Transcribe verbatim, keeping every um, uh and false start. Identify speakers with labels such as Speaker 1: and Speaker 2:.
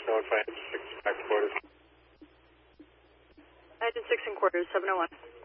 Speaker 1: Notify engine six back to quarters.
Speaker 2: Engine six and quarters, seven oh one.